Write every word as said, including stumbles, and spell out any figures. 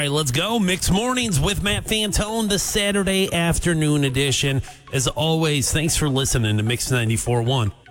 right, let's go. Mixed Mornings with Matt Fantone, the Saturday afternoon edition. As always, thanks for listening to Mix ninety-four point one.